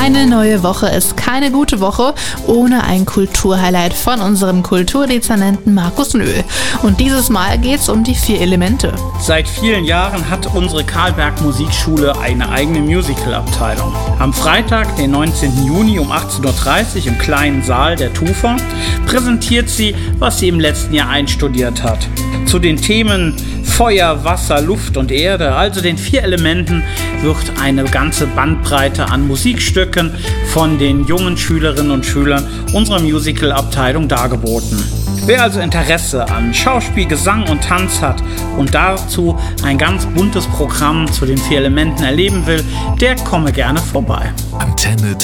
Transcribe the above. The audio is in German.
Eine neue Woche ist keine gute Woche ohne ein Kulturhighlight von unserem Kulturdezernenten Markus Löh. Und dieses Mal geht's um die 4 Elemente. Seit vielen Jahren hat unsere Karlberg Musikschule eine eigene Musical-Abteilung. Am Freitag, den 19. Juni um 18.30 Uhr im kleinen Saal der TUFA präsentiert sie, was sie im letzten Jahr einstudiert hat. Zu den Themen Feuer, Wasser, Luft und Erde, also den 4 Elementen, wird eine ganze Bandbreite an Musikstücken von den jungen Schülerinnen und Schülern unserer Musical-Abteilung dargeboten. Wer also Interesse an Schauspiel, Gesang und Tanz hat und dazu ein ganz buntes Programm zu den 4 Elementen erleben will, der komme gerne vorbei. Antenne